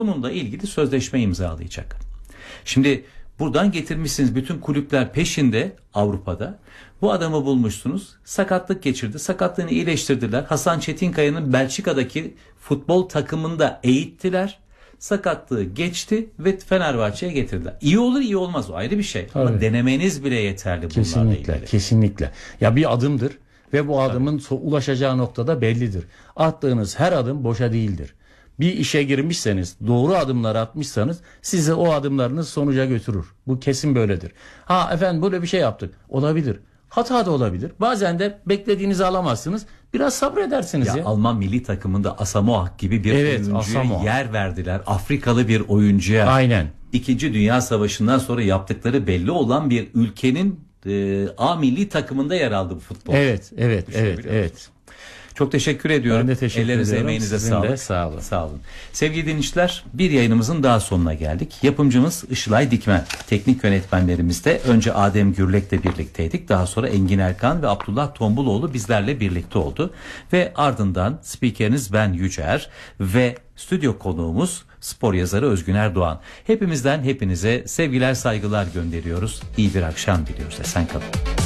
bununla ilgili sözleşme imzalayacak. Şimdi buradan getirmişsiniz, bütün kulüpler peşinde Avrupa'da. Bu adamı bulmuşsunuz, sakatlık geçirdi, sakatlığını iyileştirdiler. Hasan Çetinkaya'nın Belçika'daki futbol takımında eğittiler. Sakatlığı geçti ve Fenerbahçe'ye getirdiler. İyi olur iyi olmaz, o ayrı bir şey. Tabii. Ama denemeniz bile yeterli bunlarla Kesinlikle, ilgili. kesinlikle. Ya bir adımdır ve bu adımın ulaşacağı noktada bellidir. Attığınız her adım boşa değildir. Bir işe girmişseniz, doğru adımlar atmışsanız sizi o adımlarınız sonuca götürür. Bu kesin böyledir. Ha efendim böyle bir şey yaptık. Olabilir. Hata da olabilir. Bazen de beklediğinizi alamazsınız. Biraz sabredersiniz ya. Alman milli takımında Asamoah gibi bir oyuncuya Asamoah yer verdiler. Afrikalı bir oyuncuya. Aynen. İkinci Dünya Savaşı'ndan sonra yaptıkları belli olan bir ülkenin A milli takımında yer aldı bu futbol. Evet. Çok teşekkür ediyorum. Ben de teşekkür Ellerinize, ediyorum. emeğinize Sizin sağlık. de sağ olun. Sağ olun. Sevgili dinleyiciler, bir yayınımızın daha sonuna geldik. Yapımcımız Işılay Dikmen. Teknik yönetmenlerimiz de önce Adem Gürlek'le birlikteydik. Daha sonra Engin Erkan ve Abdullah Tombuloğlu bizlerle birlikte oldu. Ve ardından spikeriniz ben Yücer ve stüdyo konuğumuz spor yazarı Özgün Erdoğan. Hepimizden hepinize sevgiler, saygılar gönderiyoruz. İyi bir akşam diliyoruz. Esen kalın.